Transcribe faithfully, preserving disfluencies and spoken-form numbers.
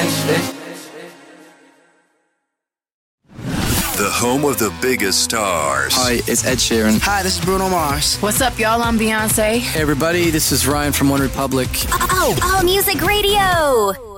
The home of the biggest stars. Hi, it's Ed Sheeran. Hi, this is Bruno Mars. What's up, y'all? I'm Beyonce. Hey, everybody, this is Ryan from One Republic. Oh, All Music Radio.